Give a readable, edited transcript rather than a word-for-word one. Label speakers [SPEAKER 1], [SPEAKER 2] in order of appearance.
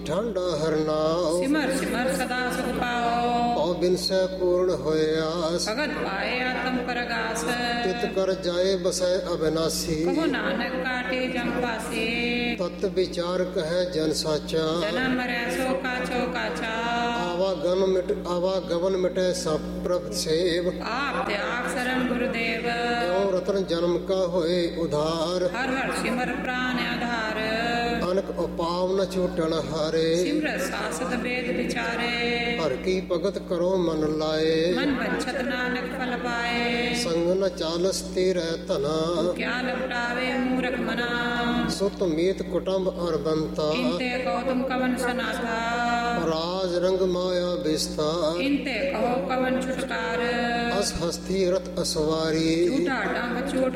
[SPEAKER 1] ਠਾਂਡਾ ਹਰਨਾਉ
[SPEAKER 2] ਸਿਮਰ ਸਿਮਰ ਸਦਾ ਸੁਖ ਪਾਓ।
[SPEAKER 1] ਔ ਬਿਨ ਸੈ ਪੂਰਨ ਹੋਏ ਆਸ
[SPEAKER 2] ਭਗਤ ਪਾਏ ਆਤਮ ਪਰਗਾਸ।
[SPEAKER 1] ਤਿਤ ਕਰ ਜਾਏ ਬਸੈ ਅਬਿਨਾਸੀ
[SPEAKER 2] ਕਹੋ ਨਾਨਕ ਕਾਟੇ ਜਮ ਪਾਸੇ।
[SPEAKER 1] ਤਤ ਵਿਚਾਰ ਕਹੈ ਜਨ ਸਾਚਾ
[SPEAKER 2] ਜਨਮ ਮਰੈ ਸੋ ਕਾਚੋ ਕਾਚਾ।
[SPEAKER 1] ਆਵਾਗਮਨ ਮਿਟੈ ਸਭ ਪ੍ਰਭ ਸੇਵ
[SPEAKER 2] ਆਪ ਤਿਆਗ ਸਰਨ ਗੁਰਦੇਵ।
[SPEAKER 1] ਇਉ ਰਤਨ ਜਨਮ ਕਾ ਹੋਏ ਉਧਾਰ
[SPEAKER 2] ਹਰ ਹਰ ਸਿਮਰ ਪ੍ਰਾਨ ਆਧਾਰ।
[SPEAKER 1] ਅਨਕ ਉਪਾਵ ਨ ਛੂਟਣ ਹਾਰੇ
[SPEAKER 2] ਸਿਮਰਤ ਸਾਸਤ ਵੇਦ ਵਿਚਾਰੇ।
[SPEAKER 1] ਹਰ ਕੀ ਭਗਤ ਕਰੋ ਮਨ ਲਾਏ
[SPEAKER 2] ਮਨ ਬੰਛਤ ਨਾਨਕ ਫਲ ਪਾਏ।
[SPEAKER 1] ਸੰਗ ਨ ਚਾਲਸ ਤੀਰੈ ਧਨਾ
[SPEAKER 2] ਕਿਆ ਲਪਟਾਵੇ ਮੂਰਖ ਮਨਾ।
[SPEAKER 1] ਸੁਤ ਮੀਤ ਕੁਟੰਬ ਅਰ ਬੰਤਾ
[SPEAKER 2] ਇੰਤੇ ਕਉ ਕਵਨ ਸਨਾਥਾ।
[SPEAKER 1] ਰਾਜ ਰੰਗ ਮਾਇਆ ਵਿਸਤਾਰ
[SPEAKER 2] ਇੰਤੇ ਕਹੋ ਕਵਨ ਛੁਟਕਾਰ।
[SPEAKER 1] ਅਸ ਹਸਤੀ ਰਤ ਅਸਵਾਰੀ
[SPEAKER 2] ਝੂਠਾ ਡੰਗ ਝੂਠ